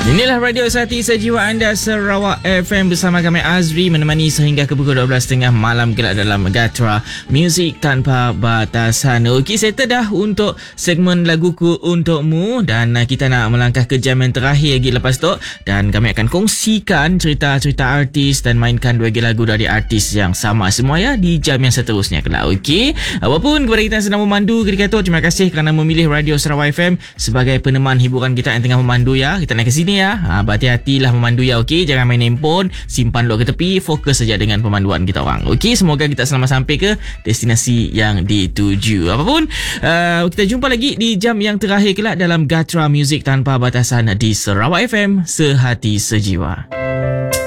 Inilah Radio Sehati Sejiwa anda Sarawak FM bersama kami Azri menemani sehingga ke pukul 12.30 malam kelak dalam Gatra Muzik Tanpa Batasan. Okey, settle dah untuk segmen Laguku Untukmu dan kita nak melangkah ke jam yang terakhir lagi lepas tu, dan kami akan kongsikan cerita-cerita artis dan mainkan 2 lagu dari artis yang sama semua ya di jam yang seterusnya kelak. Okey, apapun kepada kita yang sedang memandu ketika tu, terima kasih kerana memilih Radio Sarawak FM sebagai peneman hiburan kita yang tengah memandu ya. Kita naik ke sini ya. Berhati-hatilah memandu ya, okey. Jangan main handphone, simpan dulu ke tepi, fokus saja dengan pemanduan kita orang. Okey, semoga kita selamat sampai ke destinasi yang dituju. Apapun, kita jumpa lagi di jam yang terakhir kelak dalam Gatra Muzik Tanpa Batasan di Sarawak FM, Sehati Sejiwa.